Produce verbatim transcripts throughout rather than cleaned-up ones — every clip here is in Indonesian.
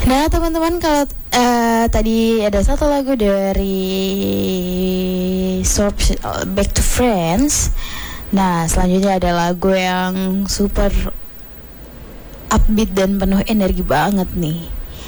Nah teman-teman, kalau uh, tadi ada satu lagu dari Source, Back to Friends. Nah selanjutnya ada lagu yang super upbeat dan penuh energi banget nih,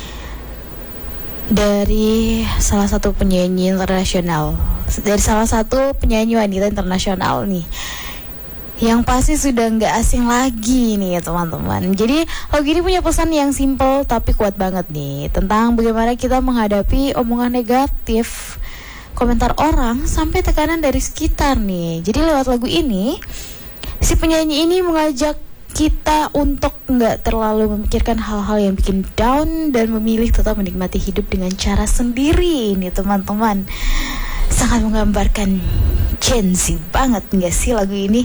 dari salah satu penyanyi internasional, dari salah satu penyanyi wanita internasional nih, yang pasti sudah nggak asing lagi nih ya teman-teman. Jadi lagu ini punya pesan yang simple tapi kuat banget nih, tentang bagaimana kita menghadapi omongan negatif, komentar orang, sampai tekanan dari sekitar nih. Jadi lewat lagu ini, si penyanyi ini mengajak kita untuk nggak terlalu memikirkan hal-hal yang bikin down dan memilih tetap menikmati hidup dengan cara sendiri nih teman-teman. Sangat menggambarkan Gen Z banget nggak sih lagu ini?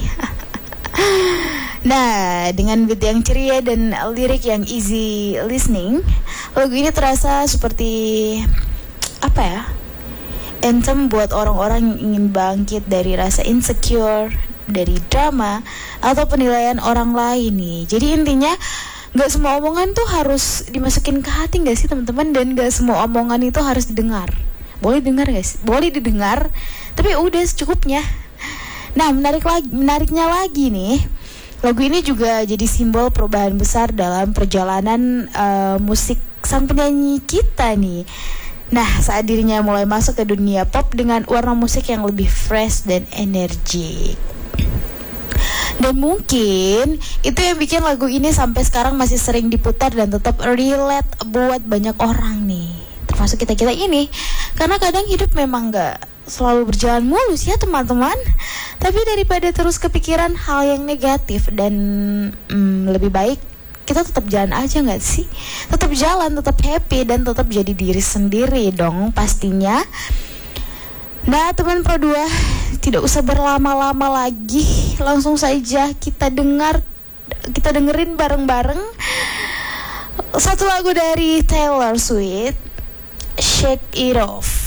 Nah, dengan beat yang ceria dan lirik yang easy listening, lagu ini terasa seperti apa ya? Anthem buat orang-orang yang ingin bangkit dari rasa insecure, dari drama atau penilaian orang lain nih. Jadi intinya gak semua omongan tuh harus dimasukin ke hati gak sih teman-teman, dan gak semua omongan itu harus didengar. Boleh dengar gak sih? Boleh didengar, tapi udah secukupnya. Nah menarik lagi, menariknya lagi nih, lagu ini juga jadi simbol perubahan besar dalam perjalanan uh, musik sang penyanyi kita nih. Nah, saat dirinya mulai masuk ke dunia pop dengan warna musik yang lebih fresh dan energik. Dan mungkin itu yang bikin lagu ini sampai sekarang masih sering diputar dan tetap relate buat banyak orang nih, termasuk kita-kita ini. Karena kadang hidup memang gak selalu berjalan mulus ya teman-teman. Tapi daripada terus kepikiran hal yang negatif, dan hmm, lebih baik kita tetap jalan aja gak sih? Tetap jalan, tetap happy, dan tetap jadi diri sendiri dong pastinya. Nah teman Pro dua, tidak usah berlama-lama lagi, langsung saja kita dengar, kita dengerin bareng-bareng satu lagu dari Taylor Swift, Shake It Off.